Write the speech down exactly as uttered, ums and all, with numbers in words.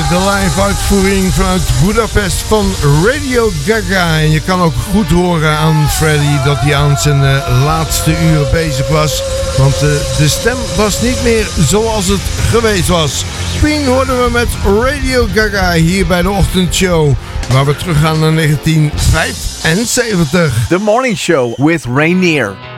de live uitvoering vanuit Budapest van Radio Gaga. En je kan ook goed horen aan Freddy dat hij aan zijn uh, laatste uur bezig was. Want uh, de stem was niet meer zoals het geweest was. Queen hoorden we met Radio Gaga hier bij de ochtendshow. Waar we teruggaan naar negentien vijfenzeventig. The Morning Show with Rainier.